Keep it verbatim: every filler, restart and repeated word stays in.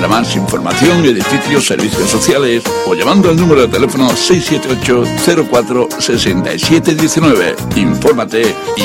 Para más información, edificios, servicios sociales o llamando al número de teléfono seis siete ocho cero cuatro seis siete uno nueve. Infórmate y